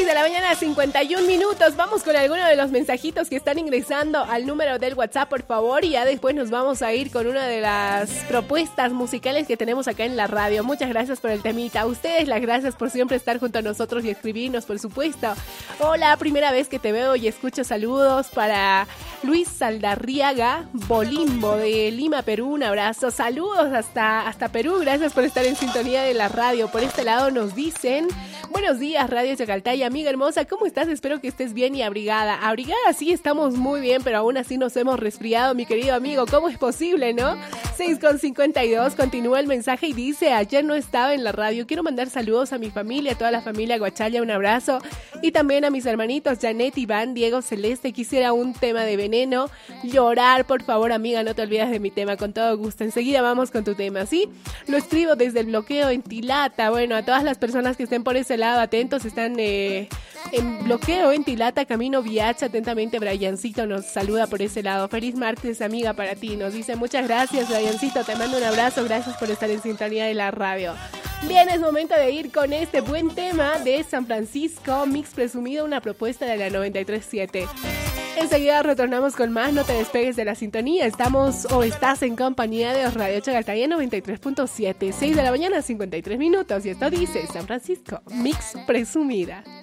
6 de la mañana, 51 minutos. Vamos con alguno de los mensajitos que están ingresando al número del WhatsApp, por favor. Y ya después nos vamos a ir con una de las propuestas musicales que tenemos acá en la radio. Muchas gracias por el temita. A ustedes las gracias por siempre estar junto a nosotros y escribirnos, por supuesto. Hola, primera vez que te veo y escucho. Saludos para Luis Saldarriaga Bolimbo de Lima, Perú. Un abrazo. Saludos hasta Perú. Gracias por estar en sintonía de la radio. Por este lado nos dicen: buenos días, Radio Chacaltaya, amiga hermosa, ¿cómo estás? Espero que estés bien y abrigada. Abrigada sí, estamos muy bien, pero aún así nos hemos resfriado, mi querido amigo. ¿Cómo es posible, no? 6:52, continúa el mensaje y dice: ayer no estaba en la radio. Quiero mandar saludos a mi familia, a toda la familia Guachalla, un abrazo. Y también a mis hermanitos Janet, Iván, Diego, Celeste. Quisiera un tema de Veneno, Llorar, por favor, amiga, no te olvides de mi tema, con todo gusto. Enseguida vamos con tu tema, ¿sí? Lo escribo desde el bloqueo en Tilata. Bueno, a todas las personas que estén por ese lado, atentos, están en bloqueo en Tilata, camino Viacha. Atentamente, Briancito nos saluda por ese lado. Feliz martes, amiga, para ti. Nos dice: muchas gracias, Briancito, te mando un abrazo. Gracias por estar en sintonía de la radio. Bien, es momento de ir con este buen tema de San Francisco, Mix Presumido, una propuesta de la 93.7. Enseguida retornamos con más, no te despegues de la sintonía. Estás en compañía de Radio Chacaltaya 93.7, 6 de la mañana, 53 minutos. Y esto dice San Francisco, Mix Presumida.